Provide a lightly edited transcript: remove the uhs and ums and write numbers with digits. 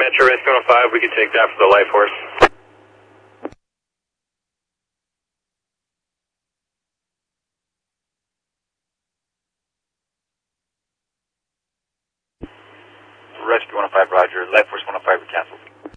Metro Rescue 105, we can take that for the Life Force. Rescue 105, roger. Life Force 105, we canceled.